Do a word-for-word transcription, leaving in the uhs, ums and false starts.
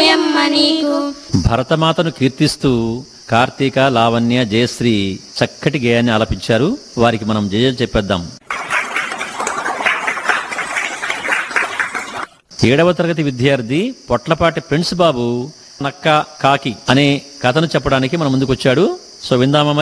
మాయమ్మ నీకు. భరతమాతను కీర్తిస్తూ కార్తీక, లావణ్య, జయశ్రీ చక్కటి గేయాన్ని ఆలపించారు. వారికి మనం జయ చెప్పేద్దాం. ఏడవ తరగతి విద్యార్థి పొట్లపాటి ప్రిన్స్ బాబు నక్క కాకి అనే కథను చెప్పడానికి మన ముందుకు వచ్చాడు. సో విందామా?